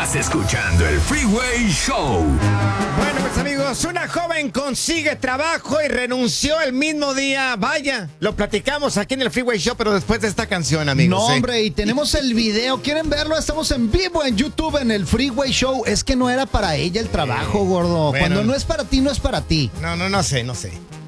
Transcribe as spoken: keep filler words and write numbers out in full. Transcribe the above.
Estás escuchando el Freeway Show. Bueno, pues amigos, una joven consigue trabajo y renunció el mismo día. Vaya, lo platicamos aquí en el Freeway Show, pero después de esta canción, amigos. No, ¿eh? hombre, y tenemos el video. ¿Quieren verlo? Estamos en vivo en YouTube en el Freeway Show. Es que no era para ella el trabajo, gordo. Bueno. Cuando no es para ti, no es para ti. No, no, no sé, no sé.